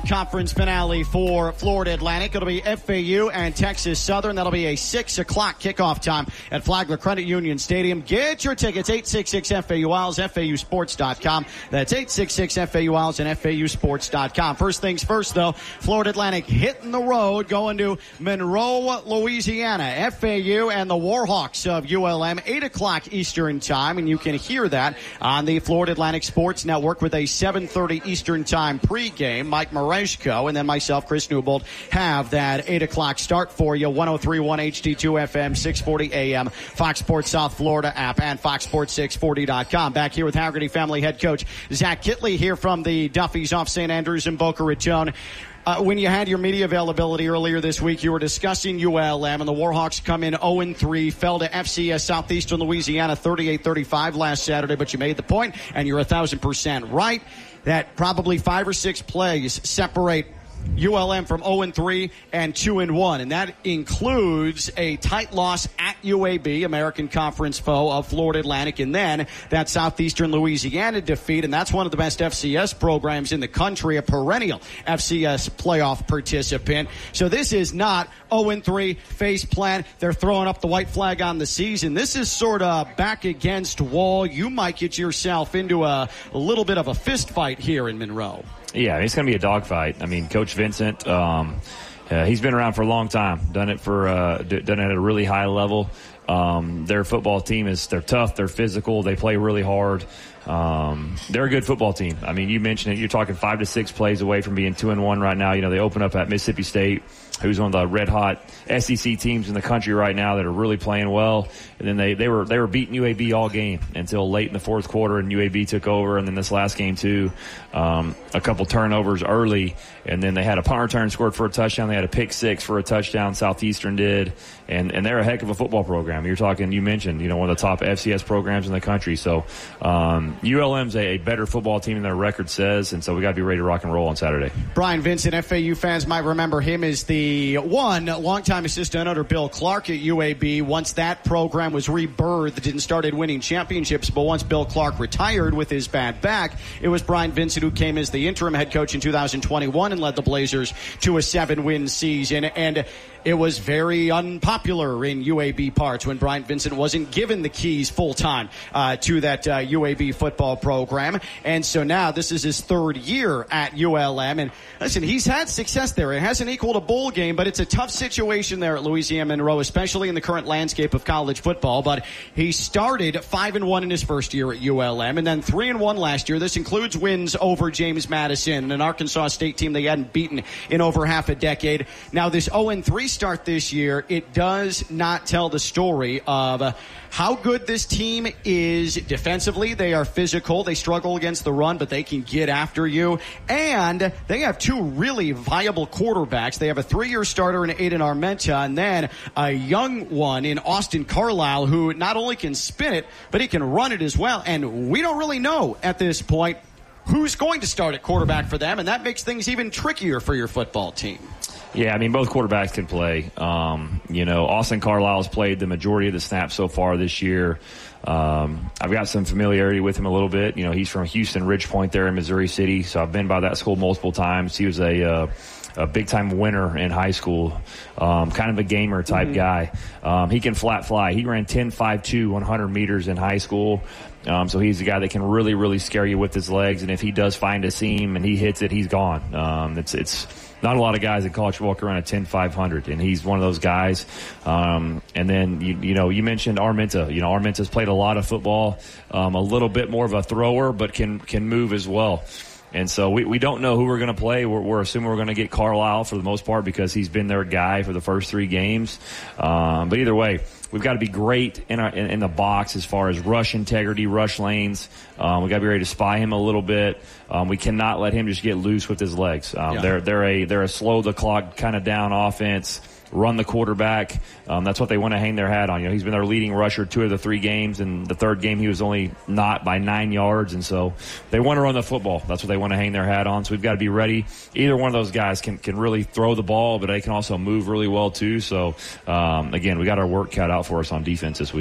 conference finale for Florida Atlantic. It'll be FAU and Texas Southern. That'll be a 6 o'clock kickoff time at Flagler Credit Union Stadium. Get your tickets, 866-FAU-ILS, FAUsports.com. That's 866-FAU-ILS and FAUsports.com. First things first, though, Florida Atlantic hitting the road, going to Monroe, Louisiana. FAU and the Warhawks of ULM, 8 o'clock Eastern time, and you can hear that on the Florida Atlantic Sports Network with a 7:30 Eastern time pregame. Mike Mareshko and then myself, Chris Newbold, have that 8 o'clock start for you. 103.1 HD2 FM, 640 AM, Fox Sports South Florida app, and FoxSports640.com. Back here with Haggerty family head coach Zach Kittley here from the Duffys off St. Andrews in Boca Raton. When you had your media availability earlier this week, you were discussing ULM, and the Warhawks come in 0-3, fell to FCS Southeastern Louisiana 38-35 last Saturday, but you made the point, and you're 1,000% right, that probably 5 or 6 plays separate ULM from 0-3 and 2-1, and that includes a tight loss at UAB, American Conference foe of Florida Atlantic, and then that Southeastern Louisiana defeat, and that's one of the best FCS programs in the country, a perennial FCS playoff participant. So this is not 0-3 face plant. They're throwing up the white flag on the season. This is sort of back against wall. You might get yourself into a little bit of a fist fight here in Monroe. Yeah, it's going to be a dogfight. I mean, Coach Vincent, he's been around for a long time, done it at a really high level. Their football team they're tough, they're physical, they play really hard. They're a good football team. I mean, you mentioned it, you're talking 5 to 6 plays away from being 2-1 right now. You know, they open up at Mississippi State, who's one of the red hot SEC teams in the country right now that are really playing well. And then they were beating UAB all game until late in the fourth quarter, and UAB took over. And then this last game too, a couple turnovers early, and then they had a punt return scored for a touchdown. They had a pick six for a touchdown. Southeastern did, and they're a heck of a football program. You mentioned, you know, one of the top FCS programs in the country. So ULM's a better football team than their record says, and so we got to be ready to rock and roll on Saturday. Brian Vincent, FAU fans might remember him as the longtime assistant under Bill Clark at UAB. Once that program was rebirthed and started winning championships, but once Bill Clark retired with his bad back, it was Brian Vincent who came as the interim head coach in 2021 and led the Blazers to a 7-win season. And it was very unpopular in UAB parts when Brian Vincent wasn't given the keys full-time to that UAB football program. And so now this is his 3rd year at ULM. And listen, he's had success there. It hasn't equaled a bowl game, but it's a tough situation there at Louisiana Monroe, especially in the current landscape of college football. But he started 5-1 in his first year at ULM, and then 3-1 last year. This includes wins over James Madison, an Arkansas State team they hadn't beaten in over half a decade. Now this 0-3 start this year, it does not tell the story of how good this team is defensively. They are physical. They struggle against the run, but they can get after you. And they have 2 really viable quarterbacks. They have a 3-year starter in Aiden Armenta, and then a young one in Austin Carlisle, who not only can spin it, but he can run it as well. And we don't really know at this point who's going to start at quarterback for them, and that makes things even trickier for your football team. Yeah, I mean, both quarterbacks can play. Austin Carlisle's played the majority of the snaps so far this year. I've got some familiarity with him a little bit. You know, he's from Houston Ridge Point there in Missouri City, so I've been by that school multiple times. He was a big-time winner in high school, kind of a gamer type guy. He can flat fly. He ran 10.52 100 meters in high school. So he's a guy that can really, really scare you with his legs, and if he does find a seam and he hits it, he's gone. It's not a lot of guys in college football can run a 10.500, and he's one of those guys. And then, you mentioned Armenta. You know, Armenta's played a lot of football, a little bit more of a thrower, but can move as well. And so we don't know who we're going to play. We're assuming we're going to get Carlisle for the most part because he's been their guy for the first 3 games. But either way, we've got to be great in the box as far as rush integrity, rush lanes. We've got to be ready to spy him a little bit. We cannot let him just get loose with his legs. They're a slow the clock kind of down offense. Run the quarterback. That's what they want to hang their hat on. You know, he's been their leading rusher 2 of the 3 games. And the 3rd game, he was only not by 9 yards. And so they want to run the football. That's what they want to hang their hat on. So we've got to be ready. Either one of those guys can really throw the ball, but they can also move really well too. So, again, we got our work cut out for us on defense this week.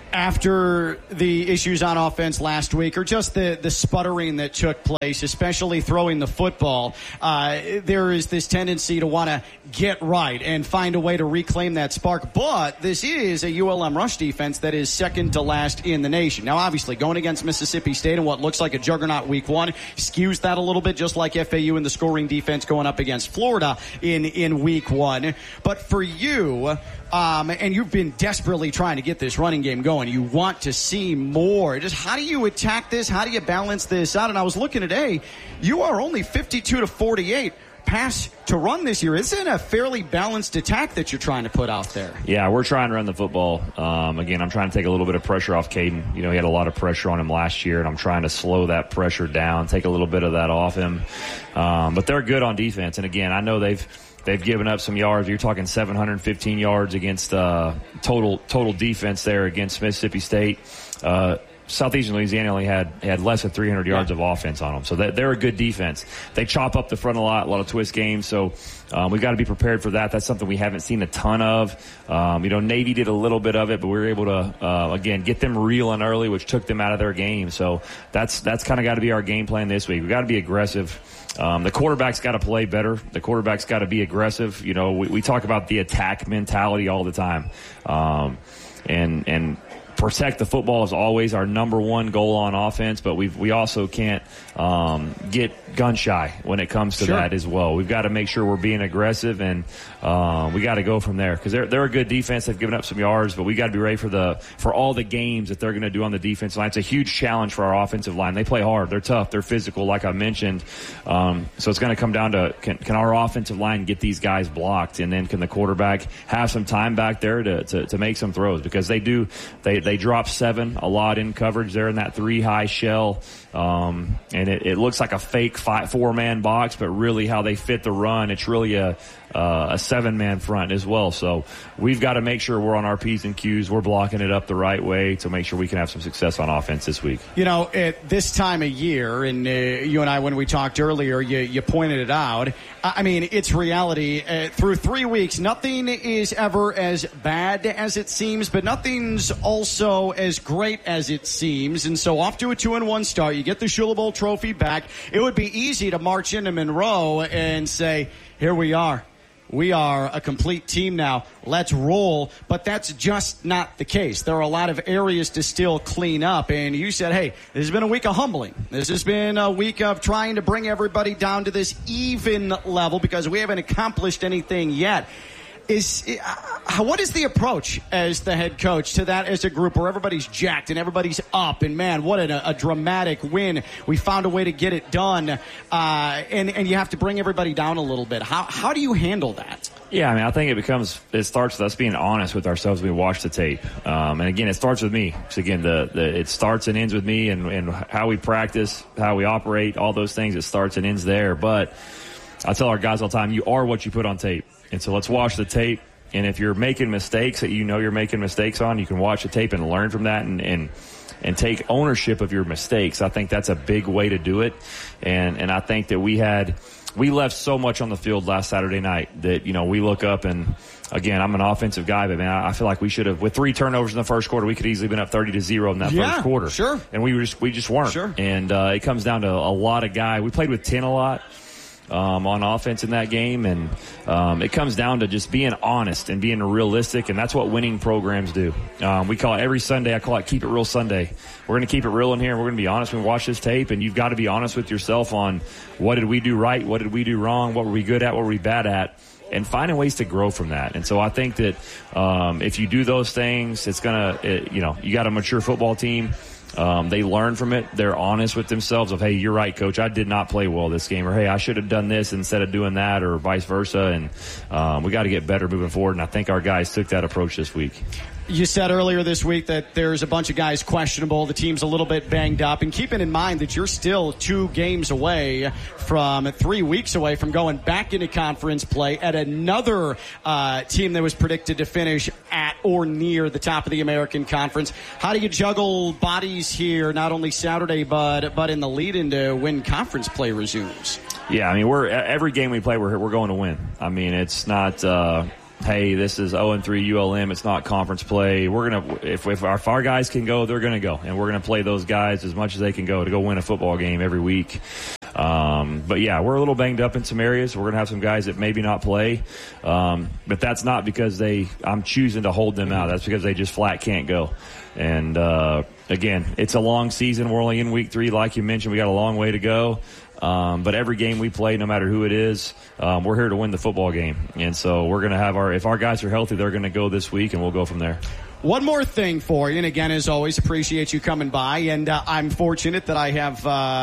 After the issues on offense last week, or just the sputtering that took place, especially throwing the football, there is this tendency to want to get right and find a way to reclaim that spark. But this is a ULM rush defense that is second to last in the nation. Now, obviously, going against Mississippi State in what looks like a juggernaut week one skews that a little bit, just like FAU in the scoring defense going up against Florida in week one. But for you, and you've been desperately trying to get this running game going. You want to see more. Just how do you attack this? How do you balance this out? And I was looking today, you are only 52-48 pass to run this year. Isn't a fairly balanced attack that you're trying to put out there? Yeah, we're trying to run the football. Again, I'm trying to take a little bit of pressure off Caden. He had a lot of pressure on him last year, and I'm trying to slow that pressure down, take a little bit of that off him. But they're good on defense. And again, I know they've given up some yards. You're talking 715 yards against total defense there against Mississippi State. Southeastern Louisiana only had less than 300 yards of offense on them. So they're a good defense. They chop up the front a lot of twist games. So we've got to be prepared for that. That's something we haven't seen a ton of. Navy did a little bit of it, but we were able to, again, get them reeling early, which took them out of their game. So that's kind of got to be our game plan this week. We've got to be aggressive. The quarterback's got to play better. The quarterback's got to be aggressive. We talk about the attack mentality all the time. And protect the football is always our number one goal on offense, but we also can't get gun shy when it comes to that as well. We've got to make sure we're being aggressive, and we got to go from there because they're a good defense. They've given up some yards, but we got to be ready for all the games that they're going to do on the defensive line. It's a huge challenge for our offensive line. They play hard. They're tough. They're physical, like I mentioned. So it's going to come down to can our offensive line get these guys blocked, and then can the quarterback have some time back there to make some throws, because they do. They drop 7 a lot in coverage there in that 3 high shell. And it looks like a fake 4-man box, but really how they fit the run, it's really a 7-man front as well. So we've got to make sure we're on our P's and Q's. We're blocking it up the right way to make sure we can have some success on offense this week. At this time of year, and you and I, when we talked earlier, you pointed it out. I mean, it's reality. Through 3 weeks, nothing is ever as bad as it seems, but nothing's also as great as it seems. And so off to a 2-1 start, you get the Shula Bowl trophy back. It would be easy to march into Monroe and say, here we are. We are a complete team now. Let's roll. But that's just not the case. There are a lot of areas to still clean up. And you said, hey, this has been a week of humbling. This has been a week of trying to bring everybody down to this even level because we haven't accomplished anything yet. What is the approach as the head coach to that as a group where everybody's jacked and everybody's up, and man, what a dramatic win. We found a way to get it done, and you have to bring everybody down a little bit. How do you handle that? Yeah, I mean, I think it starts with us being honest with ourselves when we watch the tape. And again, it starts with me. So again, it starts and ends with me and how we practice, how we operate, all those things. It starts and ends there. But I tell our guys all the time, you are what you put on tape. And so let's watch the tape. And if you're making mistakes that you're making mistakes on, you can watch the tape and learn from that and take ownership of your mistakes. I think that's a big way to do it. And I think that we left so much on the field last Saturday night that, we look up and, again, I'm an offensive guy, but man, I feel like we should have, with 3 turnovers in the first quarter, we could easily been up 30-0 in that first quarter. Sure. And we just weren't. Sure. And it comes down to a lot of guys. We played with 10 a lot. On offense in that game, and it comes down to just being honest and being realistic, and that's what winning programs do. We call it every Sunday, I call it Keep It Real Sunday. We're going to keep it real in here, and we're going to be honest when we watch this tape, and you've got to be honest with yourself on what did we do right, what did we do wrong, what were we good at, what were we bad at, and finding ways to grow from that. And so I think that if you do those things, it's going to, you got a mature football team. They learn from it. They're honest with themselves of, hey, you're right, coach. I did not play well this game. Or, hey, I should have done this instead of doing that, or vice versa. And we got to get better moving forward. And I think our guys took that approach this week. You said earlier this week that there's a bunch of guys questionable. The team's a little bit banged up. And keeping in mind that you're still 2 games away from 3 weeks away from going back into conference play at another team that was predicted to finish at or near the top of the American Conference. How do you juggle bodies here, not only Saturday, but in the lead into when conference play resumes? Yeah, I mean, every game we play, we're going to win. I mean, it's not hey, this is 0-3 ULM. It's not conference play. We're going to, if our guys can go, they're going to go. And we're going to play those guys as much as they can go to go win a football game every week. But yeah, we're a little banged up in some areas. We're going to have some guys that maybe not play. But that's not because I'm choosing to hold them out. That's because they just flat can't go. And, again, it's a long season. We're only in week 3. Like you mentioned, we got a long way to go. But every game we play, no matter who it is, we're here to win the football game. And so we're going to have if our guys are healthy, they're going to go this week, and we'll go from there. One more thing for you, and again, as always, appreciate you coming by, and I'm fortunate that I have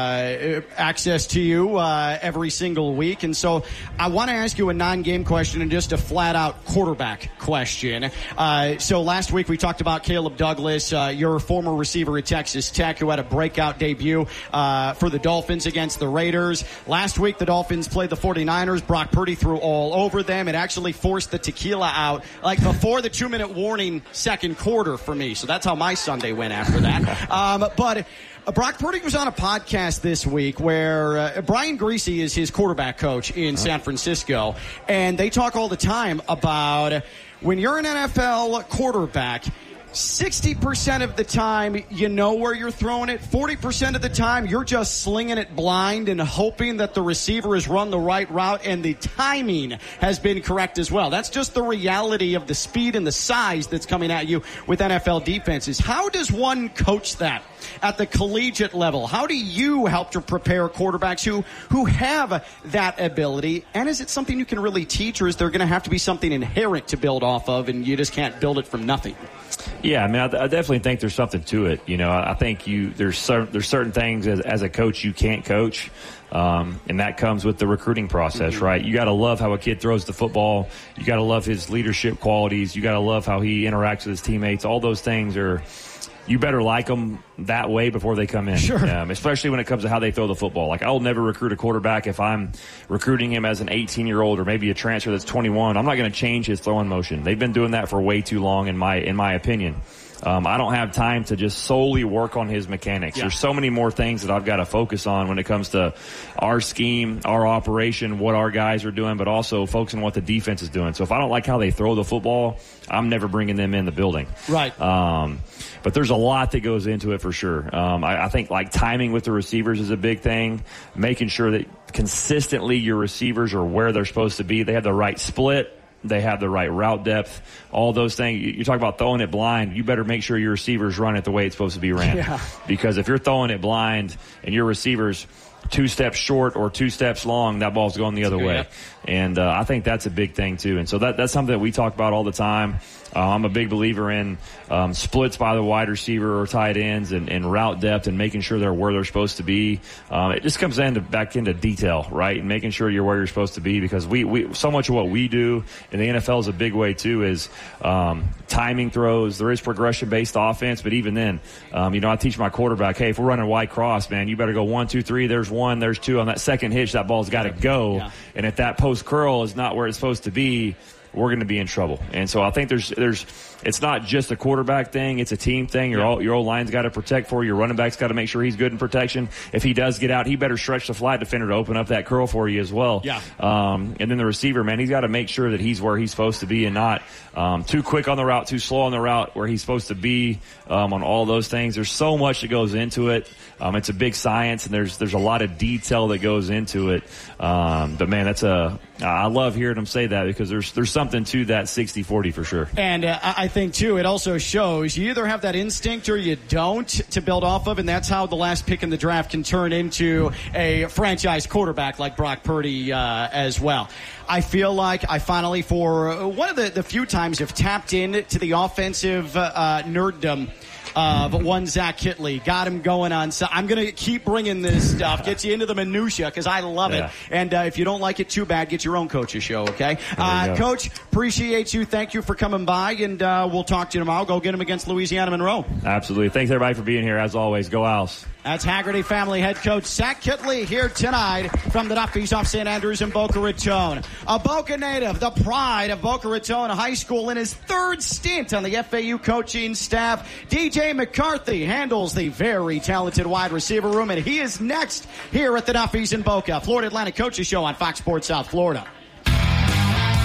access to you every single week, and so I want to ask you a non-game question and just a flat-out quarterback question. So last week we talked about Caleb Douglas, your former receiver at Texas Tech, who had a breakout debut for the Dolphins against the Raiders. Last week the Dolphins played the 49ers. Brock Purdy threw all over them. It actually forced the tequila out, like before the 2-minute warning second quarter for me. So that's how my Sunday went after that. But Brock Purdy was on a podcast this week where Brian Griese is his quarterback coach in San Francisco. And they talk all the time about when you're an NFL quarterback, 60% of the time you know where you're throwing it. 40% of the time you're just slinging it blind and hoping that the receiver has run the right route and the timing has been correct as well. That's just the reality of the speed and the size that's coming at you with NFL defenses. How does one coach that at the collegiate level? How do you help to prepare quarterbacks who have that ability? And is it something you can really teach, or is there going to have to be something inherent to build off of and you just can't build it from nothing? Yeah, I mean, I definitely think there's something to it. You know, I think there's certain things as a coach you can't coach, and that comes with the recruiting process, right? You got to love how a kid throws the football. You got to love his leadership qualities. You got to love how he interacts with his teammates. All those things you better like them that way before they come in. Sure. Especially when it comes to how they throw the football. Like, I'll never recruit a quarterback if I'm recruiting him as an 18-year-old or maybe a transfer that's 21. I'm not going to change his throwing motion. They've been doing that for way too long, in my opinion. I don't have time to just solely work on his mechanics. Yeah. There's so many more things that I've got to focus on when it comes to our scheme, our operation, what our guys are doing, but also focusing on what the defense is doing. So if I don't like how they throw the football, I'm never bringing them in the building. Right. But there's a lot that goes into it for sure. I think like timing with the receivers is a big thing, making sure that consistently your receivers are where they're supposed to be. They have the right split. They have the right route depth, all those things. You talk about throwing it blind. You better make sure your receivers run it the way it's supposed to be ran. Yeah. Because if you're throwing it blind and your receivers 2 steps short or 2 steps long, that ball's going the other way. Yeah. And I think that's a big thing too. And so that's something that we talk about all the time. I'm a big believer in splits by the wide receiver or tight ends and route depth and making sure they're where they're supposed to be. It just comes back into detail, right? And making sure you're where you're supposed to be, because we so much of what we do in the NFL is a big way too is timing throws. There is progression-based offense, but even then, I teach my quarterback, hey, if we're running wide cross, man, you better go 1, 2, 3. There's 1, there's 2. On that second hitch, that ball's got to go. Yeah. And if that post curl is not where it's supposed to be, we're going to be in trouble. And so I think it's not just a quarterback thing. It's a team thing. Your O-line's got to protect for you. Your running back's got to make sure he's good in protection. If he does get out, he better stretch the flat defender to open up that curl for you as well. Yeah. And then the receiver, man, he's got to make sure that he's where he's supposed to be and not too quick on the route, too slow on the route, where he's supposed to be on all those things. There's so much that goes into it. It's a big science, and there's a lot of detail that goes into it. But man, I love hearing him say that, because there's something to that 60-40 for sure. And I think too, it also shows you either have that instinct or you don't to build off of, and that's how the last pick in the draft can turn into a franchise quarterback like Brock Purdy as well. I feel like I finally, for one of the few times, have tapped into the offensive nerddom of one Zach Kittley. Got him going on. So I'm going to keep bringing this stuff, get you into the minutia, because I love it. And if you don't like it too bad, get your own coach's show, okay? Coach, appreciate you. Thank you for coming by, and we'll talk to you tomorrow. Go get him against Louisiana Monroe. Absolutely. Thanks, everybody, for being here. As always, go Owls. That's Haggerty family head coach Zach Kittley here tonight from the Duffys off St. Andrews in Boca Raton. A Boca native, the pride of Boca Raton High School in his third stint on the FAU coaching staff. DJ McCarthy handles the very talented wide receiver room, and he is next here at the Duffys in Boca. Florida Atlantic Coaches Show on Fox Sports South Florida.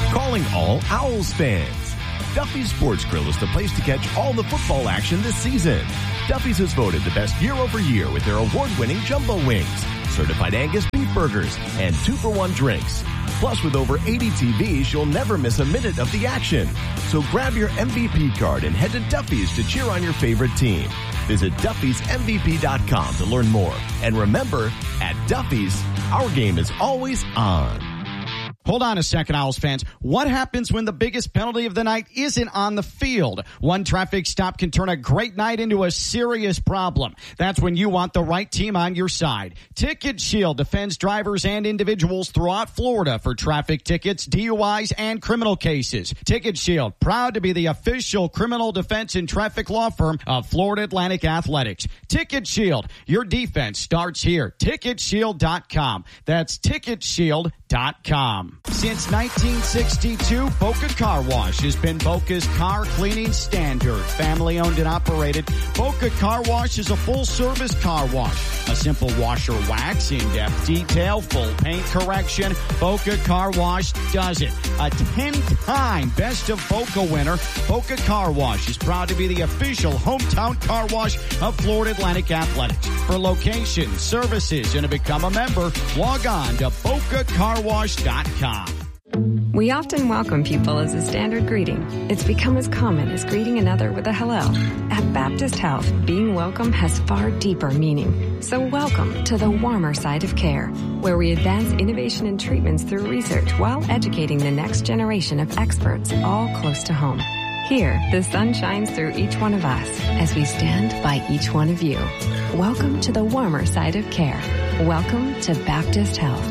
Calling all Owls fans. Duffy's Sports Grill is the place to catch all the football action this season. Duffy's is voted the best year over year with their award-winning jumbo wings, certified Angus beef burgers, and 2-for-1 drinks. Plus, with over 80 TVs, you'll never miss a minute of the action. So grab your MVP card and head to Duffy's to cheer on your favorite team. Visit Duffy'sMVP.com to learn more. And remember, at Duffy's, our game is always on. Hold on a second, Owls fans. What happens when the biggest penalty of the night isn't on the field? One traffic stop can turn a great night into a serious problem. That's when you want the right team on your side. Ticket Shield defends drivers and individuals throughout Florida for traffic tickets, DUIs, and criminal cases. Ticket Shield, proud to be the official criminal defense and traffic law firm of Florida Atlantic Athletics. Ticket Shield, your defense starts here. TicketShield.com. That's TicketShield.com. Since 1962, Boca Car Wash has been Boca's car cleaning standard. Family owned and operated, Boca Car Wash is a full-service car wash. A simple washer wax, in-depth detail, full paint correction. Boca Car Wash does it. A 10-time Best of Boca winner, Boca Car Wash is proud to be the official hometown car wash of Florida Atlantic Athletics. For locations, services, and to become a member, log on to BocaCarWash.com. We often welcome people as a standard greeting. It's become as common as greeting another with a hello. At Baptist Health, being welcome has far deeper meaning. So welcome to the warmer side of care, where we advance innovation and treatments through research while educating the next generation of experts, all close to home. Here, the sun shines through each one of us as we stand by each one of you. Welcome to the warmer side of care. Welcome to Baptist Health.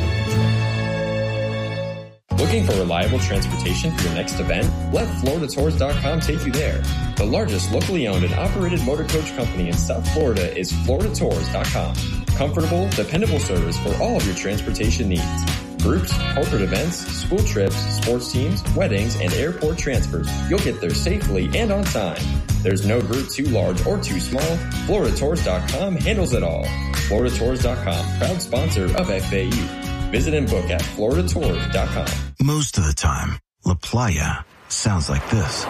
Looking for reliable transportation for your next event? Let FloridaTours.com take you there. The largest locally owned and operated motor coach company in South Florida is FloridaTours.com. Comfortable, dependable service for all of your transportation needs. Groups, corporate events, school trips, sports teams, weddings, and airport transfers. You'll get there safely and on time. There's no group too large or too small. FloridaTours.com handles it all. FloridaTours.com, proud sponsor of FAU. Visit and book at FloridaTours.com. Most of the time, La Playa sounds like this.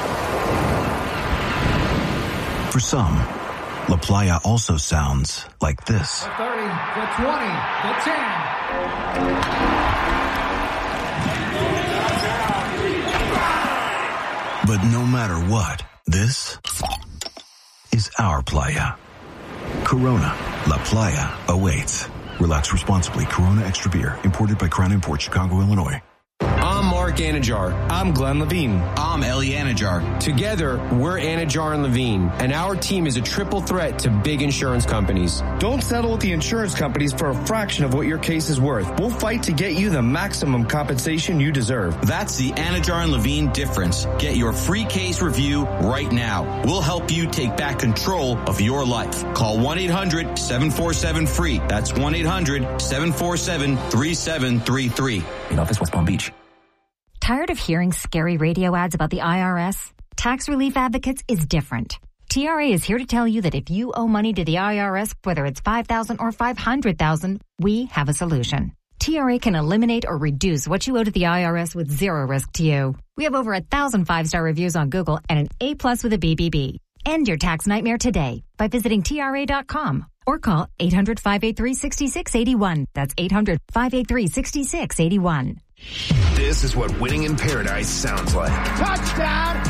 For some, La Playa also sounds like this. The 30, the 20, the 10. But no matter what, this is our playa. Corona, La Playa awaits. Relax responsibly. Corona Extra Beer, imported by Crown Imports, Chicago, Illinois. I'm Mark Anajar. I'm Glenn Levine. I'm Ellie Anajar. Together, we're Anajar and Levine, and our team is a triple threat to big insurance companies. Don't settle with the insurance companies for a fraction of what your case is worth. We'll fight to get you the maximum compensation you deserve. That's the Anajar and Levine difference. Get your free case review right now. We'll help you take back control of your life. Call 1-800-747-FREE. That's 1-800-747-3733. In office, West Palm Beach. Tired of hearing scary radio ads about the IRS? Tax Relief Advocates is different. TRA is here to tell you that if you owe money to the IRS, whether it's $5,000 or $500,000, we have a solution. TRA can eliminate or reduce what you owe to the IRS with zero risk to you. We have over 1,000 5-star reviews on Google and an A+ with a BBB. End your tax nightmare today by visiting TRA.com or call 800-583-6681. That's 800-583-6681. This is what winning in paradise sounds like. Touchdown,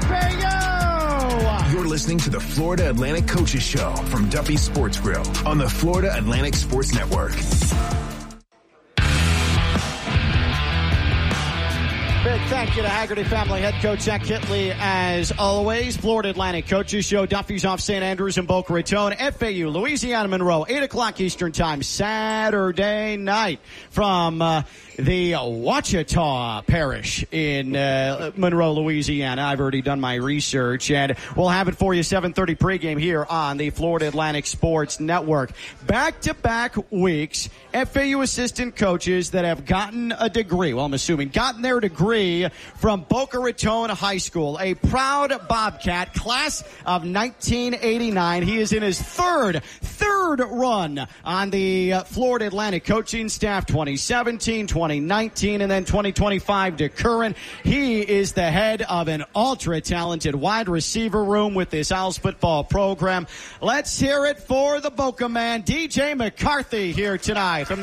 FAU! You're listening to the Florida Atlantic Coaches Show from Duffy's Sports Grill on the Florida Atlantic Sports Network. Big thank you to Haggerty family head coach Zach Kitley, as always. Florida Atlantic Coaches Show. Duffy's off St. Andrews and Boca Raton. FAU, Louisiana Monroe, 8 o'clock Eastern Time, Saturday night from the Ouachita Parish in Monroe, Louisiana. I've already done my research, and we'll have it for you 7:30 pregame here on the Florida Atlantic Sports Network. Back-to-back weeks, FAU assistant coaches that have gotten a degree, well, I'm assuming, gotten their degree 3 from Boca Raton High School, a proud Bobcat, class of 1989. He is in his third run on the Florida Atlantic coaching staff, 2017, 2019, and then 2025 to current. He is the head of an ultra-talented wide receiver room with this Owls football program. Let's hear it for the Boca man, DJ McCarthy, here tonight from the